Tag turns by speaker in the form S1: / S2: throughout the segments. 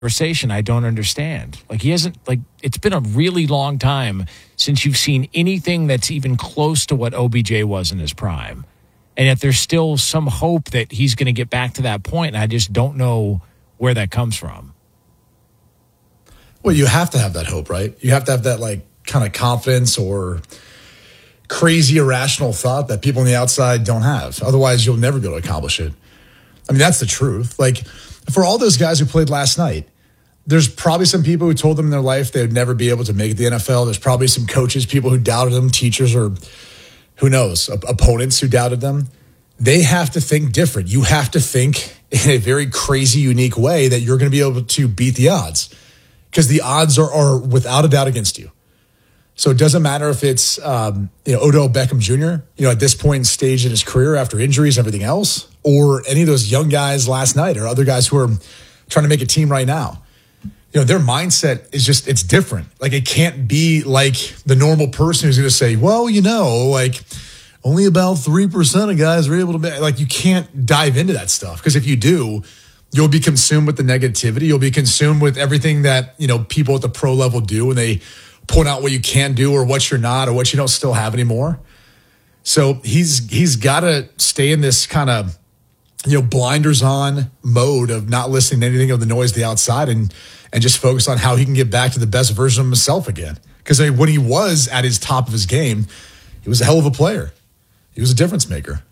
S1: conversation I don't understand. Like, he hasn't, like, it's been a really long time since you've seen anything that's even close to what OBJ was in his prime. And yet there's still some hope that he's going to get back to that point, and I just don't know where that comes from.
S2: Well, you have to have that hope, right? You have to have that, like, kind of confidence or crazy irrational thought that people on the outside don't have. Otherwise, you'll never be able to accomplish it. I mean, that's the truth. Like, for all those guys who played last night, there's probably some people who told them in their life they would never be able to make it to the NFL. There's probably some coaches, people who doubted them, teachers, or who knows, opponents who doubted them. They have to think different. You have to think in a very crazy, unique way that you're going to be able to beat the odds, because the odds are without a doubt against you. So it doesn't matter if it's Odell Beckham Jr., at this point in stage in his career after injuries and everything else, or any of those young guys last night or other guys who are trying to make a team right now. Their mindset is just, it's different. Like, it can't be like the normal person who's going to say, well, like only about 3% of guys are able to be, like, you can't dive into that stuff, because if you do, you'll be consumed with the negativity. You'll be consumed with everything that, people at the pro level do when they point out what you can do or what you're not or what you don't still have anymore. So he's got to stay in this kind of, blinders on mode of not listening to anything of the noise of the outside and just focus on how he can get back to the best version of himself again. Because when he was at his top of his game, he was a hell of a player. He was a difference maker.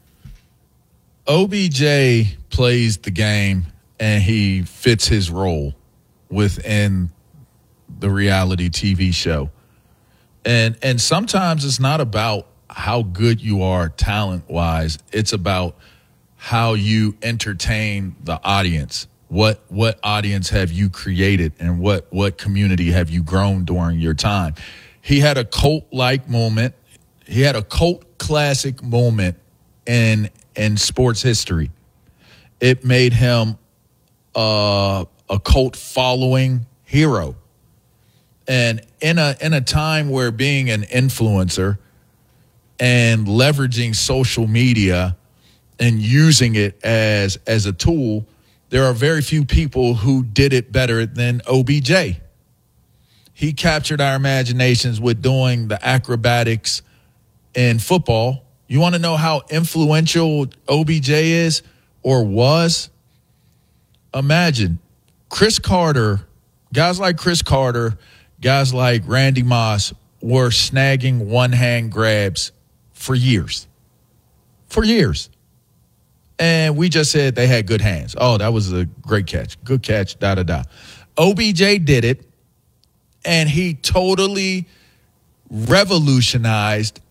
S3: OBJ plays the game and he fits his role within the reality TV show. And sometimes it's not about how good you are talent-wise. It's about how you entertain the audience. What audience have you created, and what community have you grown during your time? He had a cult-like moment. He had a cult classic moment in sports history. It made him a cult following hero. And in a time where being an influencer and leveraging social media and using it as a tool, there are very few people who did it better than OBJ. He captured our imaginations with doing the acrobatics in football. You want to know how influential OBJ is or was? Imagine Chris Carter, guys like Chris Carter, guys like Randy Moss were snagging one-hand grabs for years. For years. And we just said they had good hands. Oh, that was a great catch. Good catch, da-da-da. OBJ did it, and he totally evolutionized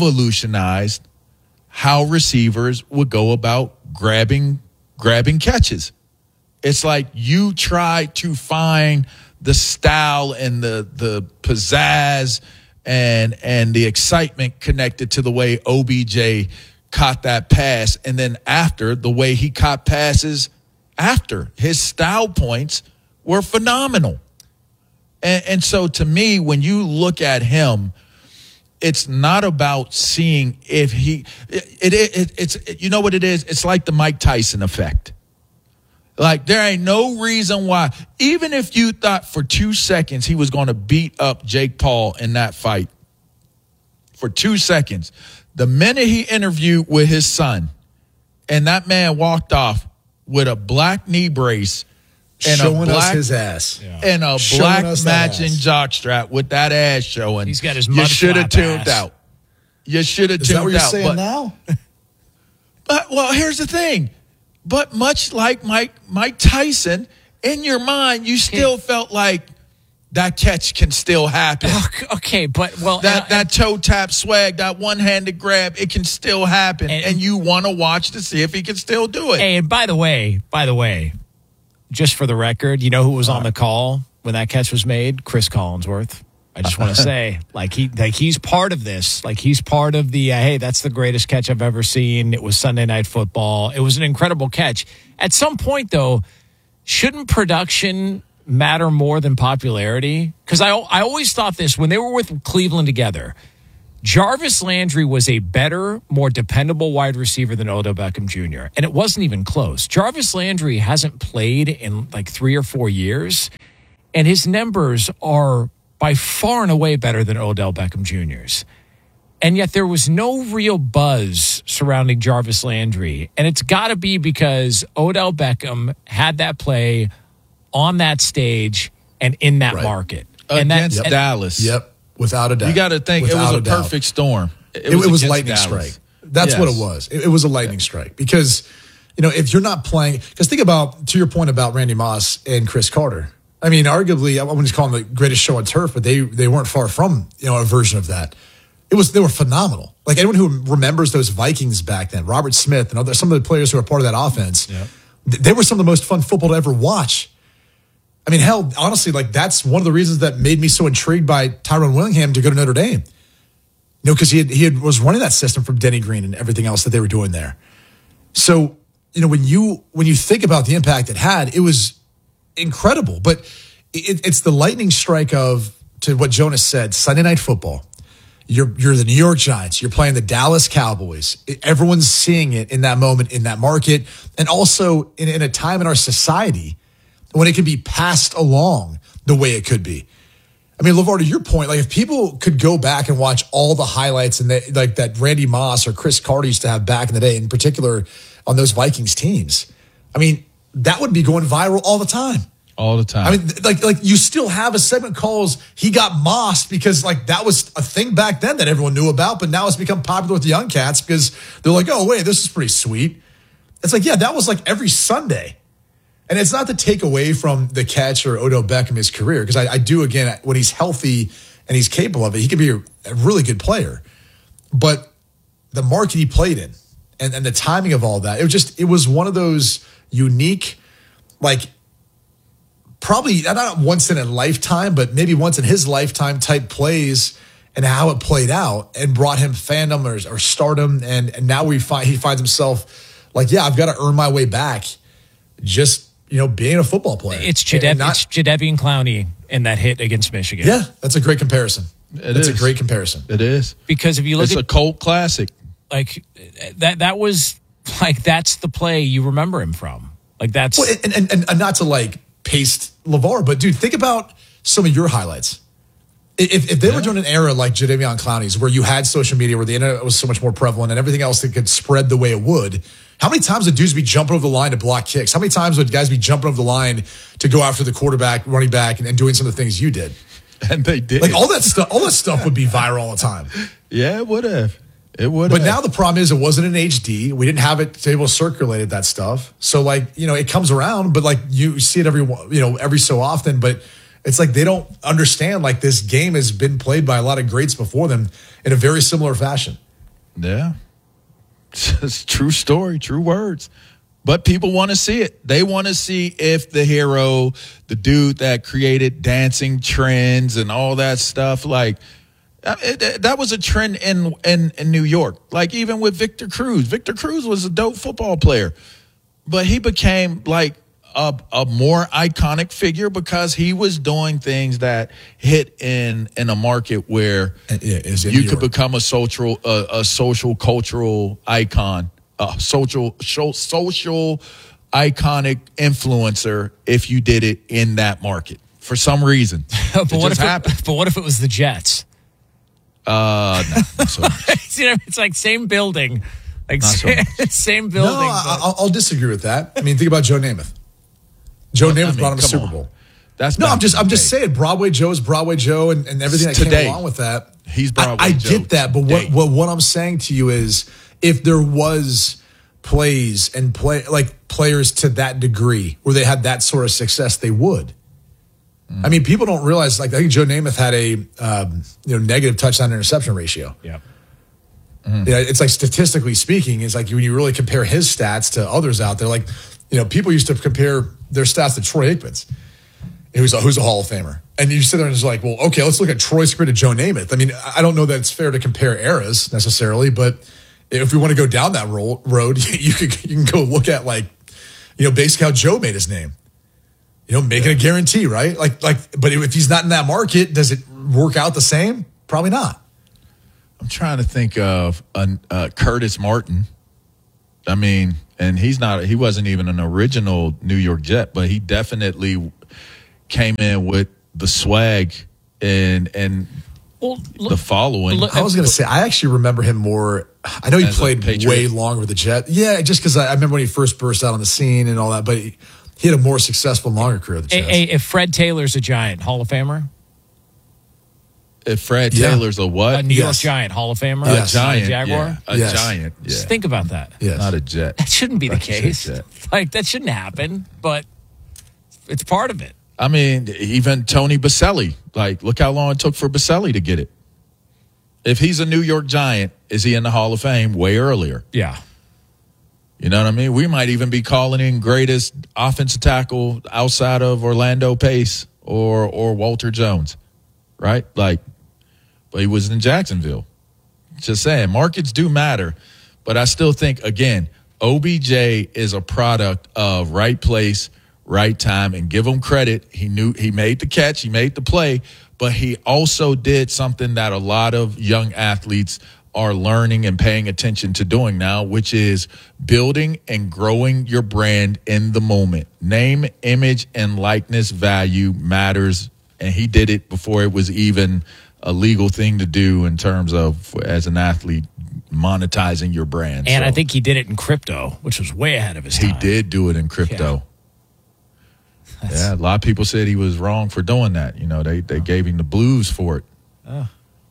S3: how receivers would go about grabbing catches. It's like you try to find the style and the pizzazz and the excitement connected to the way OBJ caught that pass, and then after, the way he caught passes after. His style points were phenomenal. And so to me, when you look at him, it's not about seeing if it's you know what it is? It's like the Mike Tyson effect. Like, there ain't no reason why, even if you thought for 2 seconds he was going to beat up Jake Paul in that fight, for 2 seconds, the minute he interviewed with his son and that man walked off with a black knee brace and
S2: showing us his ass
S3: and a black matching jockstrap with that ass showing,
S1: he's got his
S3: you should have tuned out. You should have tuned out.
S2: Is that what you're saying now?
S3: But, well, here's the thing. But much like Mike Tyson, in your mind, you still felt like that catch can still happen.
S1: Okay, but
S3: that toe tap swag, that one-handed grab, it can still happen, and you want to watch to see if he can still do it.
S1: Hey, and by the way, just for the record, you know who was on the call when that catch was made? Chris Collinsworth. I just want to say, he's part of this. Like, he's part of the, hey, that's the greatest catch I've ever seen. It was Sunday Night Football. It was an incredible catch. At some point, though, shouldn't production matter more than popularity? Because I always thought this when they were with Cleveland together. Jarvis Landry was a better, more dependable wide receiver than Odell Beckham Jr., and it wasn't even close. Jarvis Landry hasn't played in like 3 or 4 years, and his numbers are by far and away better than Odell Beckham Jr.'s. And yet there was no real buzz surrounding Jarvis Landry, and it's got to be because Odell Beckham had that play on that stage and in that market. And
S3: Against Dallas.
S2: Yep, without a doubt.
S3: You got to think
S2: Without
S3: it was a
S2: doubt.
S3: perfect storm.
S2: It was lightning
S3: Dallas.
S2: strike. That's what it was. It was a lightning strike because, if you're not playing, because think about, to your point about Randy Moss and Chris Carter. I mean, arguably, I wouldn't just call them the greatest show on turf, but they weren't far from, a version of that. They were phenomenal. Like anyone who remembers those Vikings back then, Robert Smith and some of the players who were part of that offense, they were some of the most fun football to ever watch. I mean, hell, honestly, like that's one of the reasons that made me so intrigued by Tyrone Willingham to go to Notre Dame. Because he was running that system from Denny Green and everything else that they were doing there. So, when you think about the impact it had, it was incredible. But it's the lightning strike of, to what Jonas said, Sunday Night Football. You're the New York Giants. You're playing the Dallas Cowboys. Everyone's seeing it in that moment, in that market, and also in a time in our society when it can be passed along the way it could be. I mean, LeVar, to your point, like if people could go back and watch all the highlights and like that Randy Moss or Chris Carter used to have back in the day, in particular on those Vikings teams, I mean, that would be going viral all the time.
S3: All the time.
S2: I mean, like you still have a segment calls "He Got Mossed" because like that was a thing back then that everyone knew about, but now it's become popular with the young cats because they're like, "Oh wait, this is pretty sweet." It's like, yeah, that was like every Sunday, and it's not to take away from the catch or Odell Beckham his career because I do again when he's healthy and he's capable of it, he could be a really good player, but the market he played in and the timing of all that, it was one of those unique, like. Probably not once in a lifetime, but maybe once in his lifetime type plays and how it played out and brought him fandom or stardom. And now he finds himself like, yeah, I've got to earn my way back just, being a football player.
S1: It's Jadeveon Clowney in that hit against Michigan.
S2: Yeah, that's a great comparison. That's a great comparison.
S3: It is.
S1: Because if you look
S3: it's a cult classic.
S1: Like that was like, that's the play you remember him from. Like that's.
S2: Well, and not to like, paste LeVar, but dude, think about some of your highlights. If they were doing an era like Jadeveon Clowney's, where you had social media, where the internet was so much more prevalent and everything else that could spread the way it would, how many times would dudes be jumping over the line to block kicks? How many times would guys be jumping over the line to go after the quarterback, running back, and doing some of the things you did?
S3: And they did.
S2: Like all that stuff would be viral all the time.
S3: Yeah, it would have. It would.
S2: But now the problem is it wasn't in HD. We didn't have it to be able to circulate that stuff. So like, it comes around, but like you see it every so often, but it's like they don't understand like this game has been played by a lot of greats before them in a very similar fashion.
S3: Yeah. It's true story, true words. But people want to see it. They want to see if the hero, the dude that created dancing trends and all that stuff, like that was a trend in New York. Like even with Victor Cruz. Victor Cruz was a dope football player, but he became like a more iconic figure because he was doing things that hit in a market where you could become a social cultural icon, a social iconic influencer if you did it in that market for some reason.
S1: But what if it was the Jets?
S3: No.
S1: It's like same building, like same building.
S2: No, I'll disagree with that. I mean, think about Joe Namath. Joe Namath brought him a Super Bowl. I'm just saying Broadway Joe's Broadway Joe and everything that came along with that.
S3: He's Broadway
S2: I
S3: Joe.
S2: get that, but what I'm saying to you is if there was plays and players to that degree where they had that sort of success, they would. I mean, people don't realize, like, I think Joe Namath had a negative touchdown interception ratio.
S1: Yeah.
S2: Yeah, it's like statistically speaking, it's like when you really compare his stats to others out there, like, people used to compare their stats to Troy Aikman's, who's a Hall of Famer. And you sit there and it's like, well, okay, let's look at Troy's compared to Joe Namath. I mean, I don't know that it's fair to compare eras necessarily, but if we want to go down that road, you can go look at basically how Joe made his name. Making a guarantee, right? But if he's not in that market, does it work out the same? Probably not.
S3: I'm trying to think of Curtis Martin. I mean, and he wasn't even an original New York Jet, but he definitely came in with the swag and the following.
S2: I was going to say, I actually remember him more. I know he played way longer with the Jet. Yeah, just because I remember when he first burst out on the scene and all that, but he had a more successful, longer career with the Jets.
S1: If Fred Taylor's a Giant, Hall of Famer?
S3: If Fred Taylor's a what?
S1: A New York Giant, Hall of Famer?
S3: A Giant,
S1: Jaguar?
S3: Yeah. Giant, yeah.
S1: Just think about that.
S2: Yes.
S3: Not a Jet.
S1: That shouldn't be the case. Like, that shouldn't happen, but it's part of it.
S3: I mean, even Tony Baselli. Like, look how long it took for Baselli to get it. If he's a New York Giant, is he in the Hall of Fame way earlier?
S1: Yeah.
S3: You know what I mean? We might even be calling in greatest offensive tackle outside of Orlando Pace or Walter Jones, right? Like, but he was in Jacksonville. Just saying, markets do matter, but I still think, again, OBJ is a product of right place, right time, and give him credit. He made the catch, he made the play, but he also did something that a lot of young athletes are learning and paying attention to doing now, which is building and growing your brand in the moment. Name, image, and likeness value matters, and he did it before it was even a legal thing to do in terms of, as an athlete, monetizing your brand.
S1: And I think he did it in crypto, which was way ahead of his time.
S3: He did do it in crypto. Yeah, a lot of people said he was wrong for doing that. You know, they gave him the blues for it.
S1: I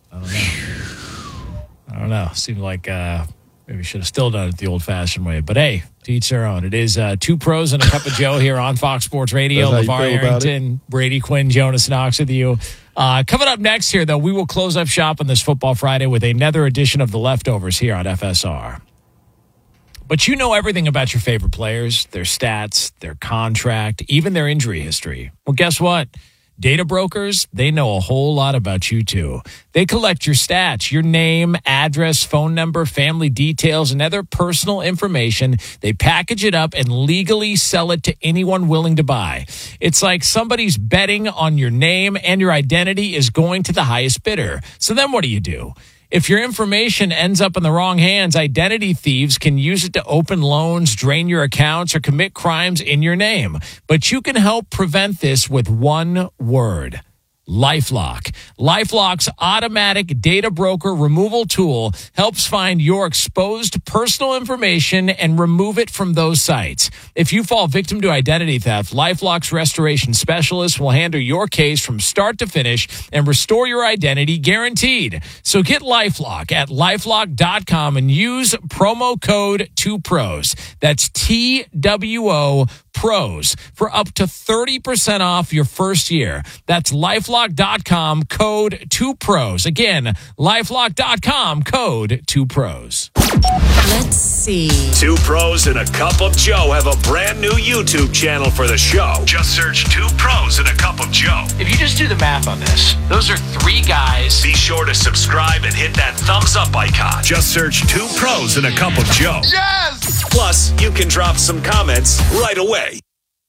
S1: don't know. Seemed like maybe should have still done it the old-fashioned way. But, hey, to each their own. It is Two Pros and a Cup of Joe here on Fox Sports Radio. LeVar Arrington, Brady Quinn, Jonas Knox with you. Coming up next here, though, we will close up shop on this Football Friday with another edition of The Leftovers here on FSR. But you know everything about your favorite players, their stats, their contract, even their injury history. Well, guess what? Data brokers, they know a whole lot about you, too. They collect your stats, your name, address, phone number, family details, and other personal information. They package it up and legally sell it to anyone willing to buy. It's like somebody's betting on your name and your identity is going to the highest bidder. So then what do? If your information ends up in the wrong hands, identity thieves can use it to open loans, drain your accounts, or commit crimes in your name. But you can help prevent this with one word: LifeLock. LifeLock's automatic data broker removal tool helps find your exposed personal information and remove it from those sites. If you fall victim to identity theft, LifeLock's restoration specialist will handle your case from start to finish and restore your identity guaranteed. So get LifeLock at LifeLock.com and use promo code 2pros. That's TWO Pros for up to 30% off your first year. That's LifeLock.com, code 2pros. Again, LifeLock.com, code 2pros.
S4: Let's see.
S5: Two Pros and a Cup of Joe have a brand new YouTube channel for the show. Just search Two Pros and a Cup of Joe.
S1: If you just do the math on this, those are three guys.
S5: Be sure to subscribe and hit that thumbs up icon. Just search Two Pros and a Cup of Joe.
S3: Yes!
S5: Plus, you can drop some comments right away.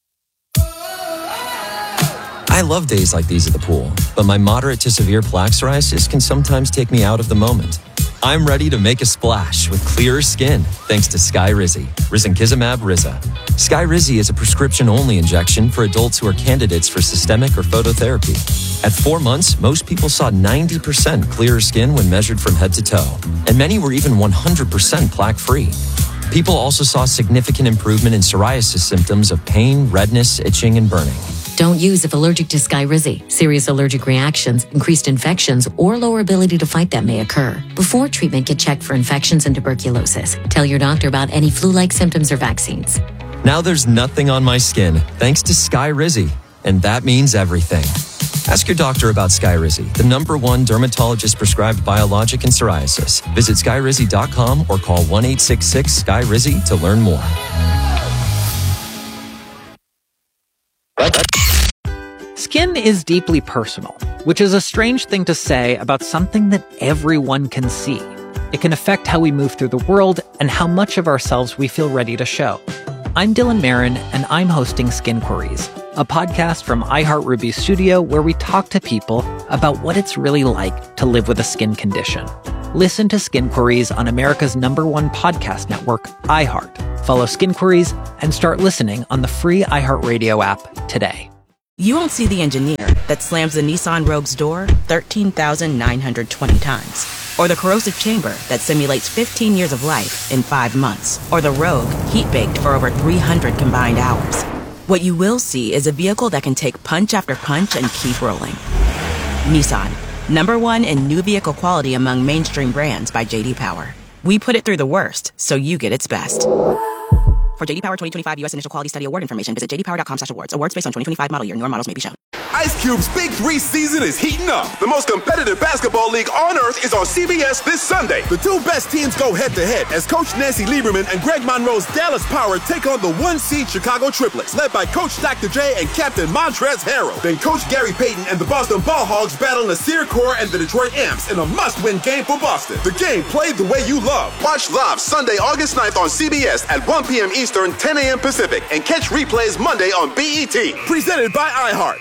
S6: I love days like these at the pool, but my moderate to severe plaque psoriasis can sometimes take me out of the moment. I'm ready to make a splash with clearer skin thanks to Skyrizi, Risankizumab Riza. Skyrizi is a prescription-only injection for adults who are candidates for systemic or phototherapy. At 4 months, most people saw 90% clearer skin when measured from head to toe, and many were even 100% plaque-free. People also saw significant improvement in psoriasis symptoms of pain, redness, itching, and burning.
S4: Don't use if allergic to Skyrizi. Serious allergic reactions, increased infections, or lower ability to fight them may occur. Before treatment, get checked for infections and tuberculosis. Tell your doctor about any flu-like symptoms or vaccines.
S6: Now there's nothing on my skin thanks to Skyrizi, and that means everything. Ask your doctor about Skyrizi, the #1 dermatologist-prescribed biologic in psoriasis. Visit Skyrizi.com or call 1-866-SKYRIZI to learn more.
S7: Skin is deeply personal, which is a strange thing to say about something that everyone can see. It can affect how we move through the world and how much of ourselves we feel ready to show. I'm Dylan Marin, and I'm hosting Skin Queries, a podcast from iHeartRuby Studio where we talk to people about what it's really like to live with a skin condition. Listen to Skin Queries on America's #1 podcast network, iHeart. Follow Skin Queries and start listening on the free iHeartRadio app today.
S8: You won't see the engineer that slams the Nissan Rogue's door 13,920 times. Or the corrosive chamber that simulates 15 years of life in 5 months. Or the Rogue heat-baked for over 300 combined hours. What you will see is a vehicle that can take punch after punch and keep rolling. Nissan, #1 in new vehicle quality among mainstream brands by J.D. Power. We put it through the worst, so you get its best. For J.D. Power 2025 U.S. Initial Quality Study Award information, visit jdpower.com/awards. Awards based on 2025 model year. Newer models may be shown.
S9: Ice Cube's Big 3 season is heating up. The most competitive basketball league on earth is on CBS this Sunday. The 2 best teams go head-to-head as Coach Nancy Lieberman and Greg Monroe's Dallas Power take on the 1-seed Chicago Triplets, led by Coach Dr. J and Captain Montrezl Harrell. Then Coach Gary Payton and the Boston Ball Hogs battle Nasir Kaur and the Detroit Amps in a must-win game for Boston. The game played the way you love. Watch live Sunday, August 9th on CBS at 1 p.m. Eastern, 10 a.m. Pacific, and catch replays Monday on BET. Presented by iHeart.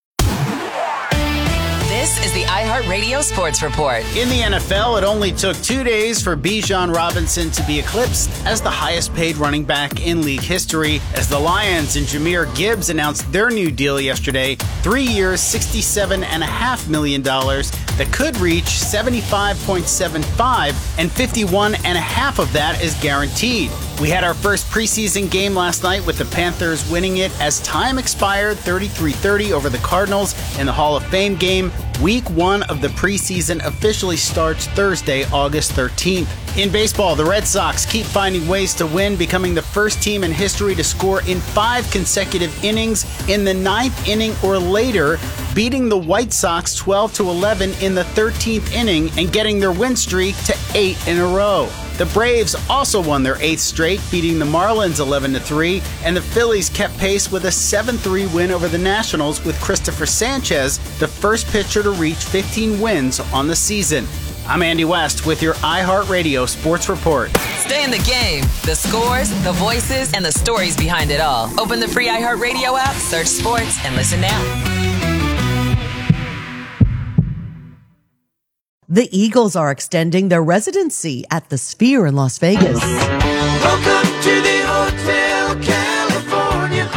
S10: This is the iHeartRadio Sports Report.
S11: In the NFL, it only took 2 days for Bijan Robinson to be eclipsed as the highest-paid running back in league history, as the Lions and Jahmyr Gibbs announced their new deal yesterday, 3 years, $67.5 million that could reach $75.75, and $51.5 of that is guaranteed. We had our first preseason game last night with the Panthers winning it as time expired 33-30 over the Cardinals in the Hall of Fame game. Week 1 of the preseason officially starts Thursday, August 13th. In baseball, the Red Sox keep finding ways to win, becoming the first team in history to score in 5 consecutive innings in the 9th inning or later, beating the White Sox 12-11 in the 13th inning and getting their win streak to 8 in a row. The Braves also won their 8th straight, beating the Marlins 11-3, and the Phillies kept pace with a 7-3 win over the Nationals with Christopher Sanchez, the first pitcher to reach 15 wins on the season. I'm Andy West with your iHeartRadio Sports Report.
S10: Stay in the game. The scores, the voices, and the stories behind it all. Open the free iHeartRadio app, search sports, and listen now.
S12: The Eagles are extending their residency at the Sphere in Las Vegas.
S13: Welcome to the Hotel California.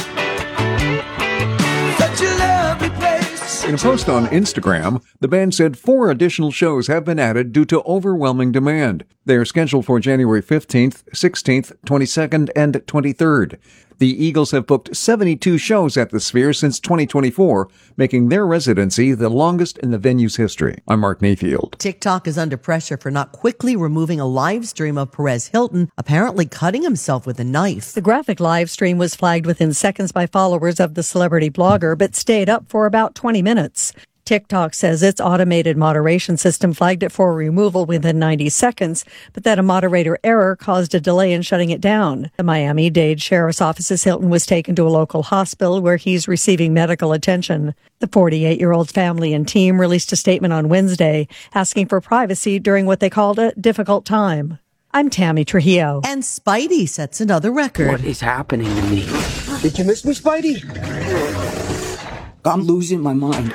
S13: Such a lovely place.
S14: In a post on Instagram, the band said 4 additional shows have been added due to overwhelming demand. They are scheduled for January 15th, 16th, 22nd, and 23rd. The Eagles have booked 72 shows at the Sphere since 2024, making their residency the longest in the venue's history. I'm Mark Mayfield.
S12: TikTok is under pressure for not quickly removing a live stream of Perez Hilton apparently cutting himself with a knife.
S15: The graphic live stream was flagged within seconds by followers of the celebrity blogger, but stayed up for about 20 minutes. TikTok says its automated moderation system flagged it for removal within 90 seconds, but that a moderator error caused a delay in shutting it down. The Miami-Dade Sheriff's Office's Hilton was taken to a local hospital where he's receiving medical attention. The 48-year-old's family and team released a statement on Wednesday asking for privacy during what they called a difficult time. I'm Tammy Trujillo.
S12: And Spidey sets another record.
S16: What is happening to me? Did you miss me, Spidey? I'm losing my mind.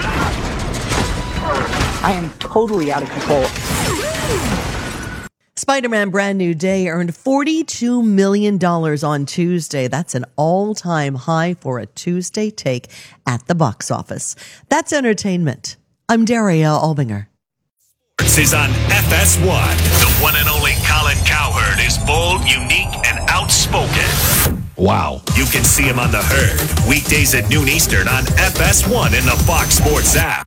S16: I am totally out of control.
S12: Spider-Man Brand New Day earned $42 million on Tuesday. That's an all-time high for a Tuesday take at the box office. That's entertainment. I'm Daria Albinger.
S5: This is on FS1. The one and only Colin Cowherd is bold, unique, and outspoken.
S3: Wow.
S5: You can see him on The Herd, weekdays at noon Eastern on FS1 in the Fox Sports app.